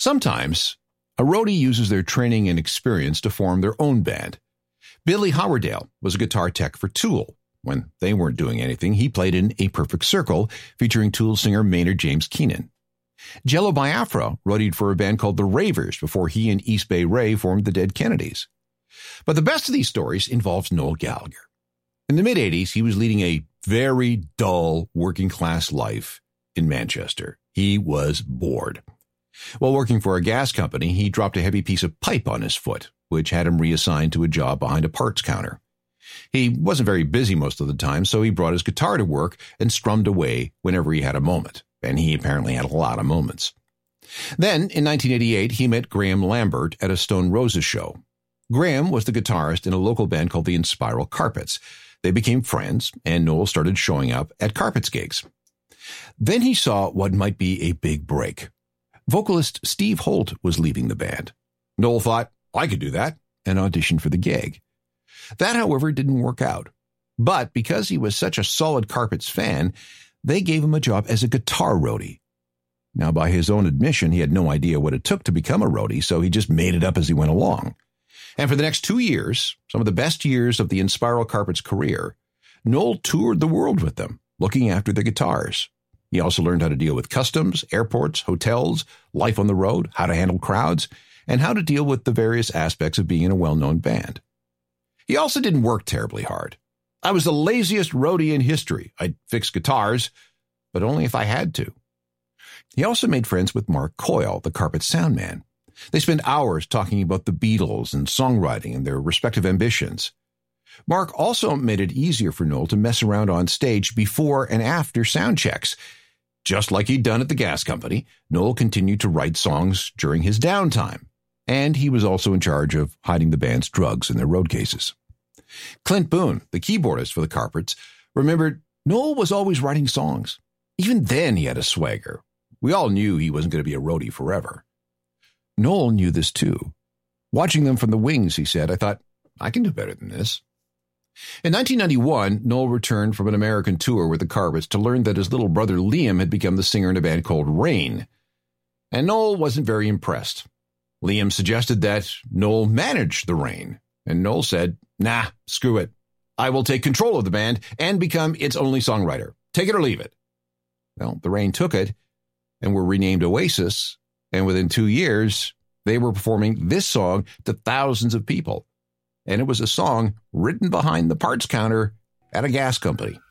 Sometimes, a roadie uses their training and experience to form their own band. Billy Howerdale was a guitar tech for Tool. When they weren't doing anything, he played in A Perfect Circle, featuring Tool singer Maynard James Keenan. Jello Biafra roadied for a band called the Ravers before he and East Bay Ray formed the Dead Kennedys. But the best of these stories involves Noel Gallagher. In the mid-'80s, he was leading a very dull working-class life in Manchester. He was bored. While working for a gas company, he dropped a heavy piece of pipe on his foot, which had him reassigned to a job behind a parts counter. He wasn't very busy most of the time, so he brought his guitar to work and strummed away whenever he had a moment. And he apparently had a lot of moments. Then, in 1988, he met Graham Lambert at a Stone Roses show. Graham was the guitarist in a local band called the Inspiral Carpets. They became friends, and Noel started showing up at Carpets gigs. Then he saw what might be a big break. Vocalist Steve Holt was leaving the band. Noel thought, I could do that, and auditioned for the gig. That, however, didn't work out. But because he was such a solid Carpets fan, they gave him a job as a guitar roadie. Now, by his own admission, he had no idea what it took to become a roadie, so he just made it up as he went along. And for the next 2 years, some of the best years of the Inspiral Carpets career, Noel toured the world with them, looking after the guitars. He also learned how to deal with customs, airports, hotels, life on the road, how to handle crowds, and how to deal with the various aspects of being in a well-known band. He also didn't work terribly hard. I was the laziest roadie in history. I'd fix guitars, but only if I had to. He also made friends with Mark Coyle, the Carpet sound man. They spent hours talking about the Beatles and songwriting and their respective ambitions. Mark also made it easier for Noel to mess around on stage before and after sound checks. Just like he'd done at the gas company, Noel continued to write songs during his downtime, and he was also in charge of hiding the band's drugs in their road cases. Clint Boone, the keyboardist for the Carpets, remembered Noel was always writing songs. Even then he had a swagger. We all knew he wasn't going to be a roadie forever. Noel knew this too. Watching them from the wings, he said, I thought, I can do better than this. In 1991, Noel returned from an American tour with the Carpets to learn that his little brother Liam had become the singer in a band called Rain. And Noel wasn't very impressed. Liam suggested that Noel manage the Rain. And Noel said, nah, screw it. I will take control of the band and become its only songwriter. Take it or leave it. Well, the Rain took it and were renamed Oasis. And within 2 years, they were performing this song to thousands of people. And it was a song written behind the parts counter at a gas company.